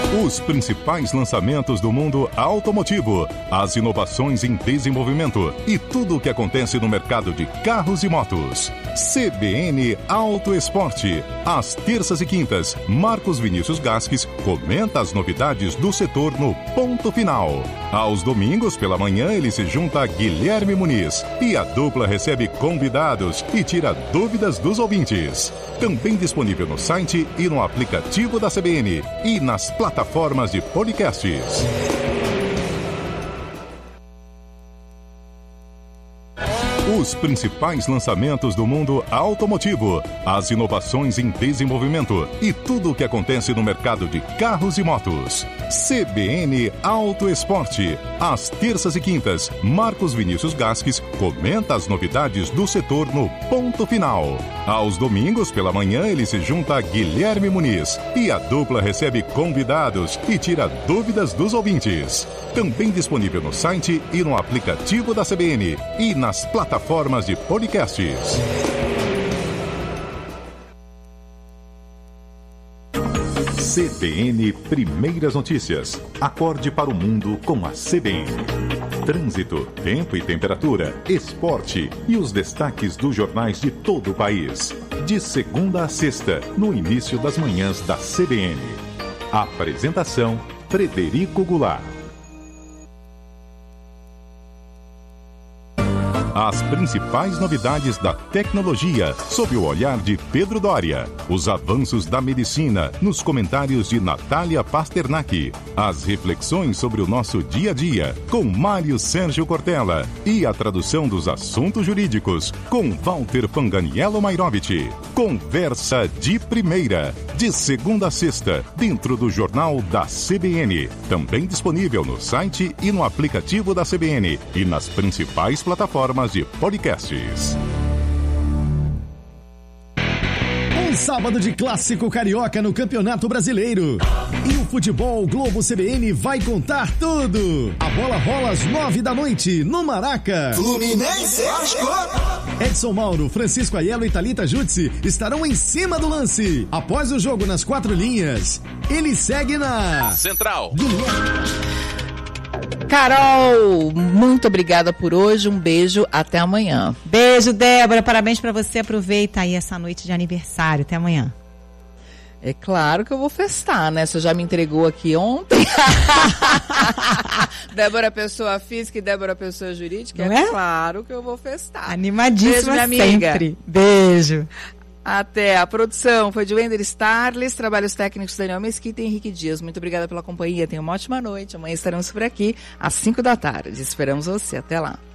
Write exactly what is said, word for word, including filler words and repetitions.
Os principais lançamentos do mundo automotivo, as inovações em desenvolvimento e tudo o que acontece no mercado de carros e motos. C B N Auto Esporte. Às terças e quintas, Marcos Vinícius Gasques comenta as novidades do setor no Ponto Final. Aos domingos pela manhã, ele se junta a Guilherme Muniz e a dupla recebe convidados e tira dúvidas dos ouvintes. Também disponível no site e no aplicativo da C B N e nas plataformas de podcasts. Os principais lançamentos do mundo automotivo, as inovações em desenvolvimento e tudo o que acontece no mercado de carros e motos. C B N Auto Esporte. Às terças e quintas, Marcos Vinícius Gasques comenta as novidades do setor no Ponto Final. Aos domingos pela manhã, ele se junta a Guilherme Muniz e a dupla recebe convidados e tira dúvidas dos ouvintes. Também disponível no site e no aplicativo da C B N e nas plataformas de podcasts. C B N Primeiras Notícias. Acorde para o mundo com a C B N. Trânsito, tempo e temperatura, esporte e os destaques dos jornais de todo o país. De segunda a sexta, no início das manhãs da C B N. Apresentação: Frederico Goulart. As principais novidades da tecnologia, sob o olhar de Pedro Doria. Os avanços da medicina, nos comentários de Natália Pasternak. As reflexões sobre o nosso dia a dia, com Mário Sérgio Cortella. E a tradução dos assuntos jurídicos, com Walter Panganiello Mairovich. Conversa de primeira, de segunda a sexta, dentro do Jornal da C B N. Também disponível no site e no aplicativo da C B N e nas principais plataformas de podcasts. Um sábado de clássico carioca no Campeonato Brasileiro. E o Futebol Globo C B N vai contar tudo. A bola rola às nove da noite, no Maraca. Fluminense, Edson Mauro, Francisco Aiello e Thalita Jutsi estarão em cima do lance. Após o jogo nas quatro linhas, ele segue na Central. Guilherme. Carol, muito obrigada por hoje, um beijo, até amanhã. Beijo, Débora, parabéns pra você, aproveita aí essa noite de aniversário, até amanhã. É claro que eu vou festar, né? Você já me entregou aqui ontem. Débora pessoa física e Débora pessoa jurídica, não é, é claro que eu vou festar. Animadíssima. Beijo, minha amiga. Sempre. Beijo. Até. A produção foi de Wender Starles, trabalhos técnicos Daniel Mesquita e Henrique Dias. Muito obrigada pela companhia, tenha uma ótima noite. Amanhã estaremos por aqui às cinco da tarde. Esperamos você. Até lá.